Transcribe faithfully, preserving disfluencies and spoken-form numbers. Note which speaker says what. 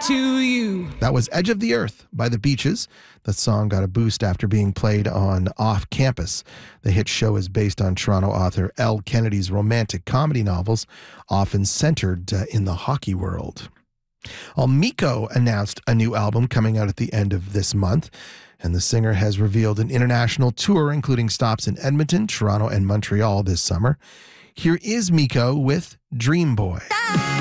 Speaker 1: to you.
Speaker 2: That was Edge of the Earth by The Beaches. The song got a boost after being played on Off Campus. The hit show is based on Toronto author Elle Kennedy's romantic comedy novels, often centered uh, in the hockey world. Well, Miko announced a new album coming out at the end of this month, and the singer has revealed an international tour, including stops in Edmonton, Toronto, and Montreal this summer. Here is Miko with Dream Boy.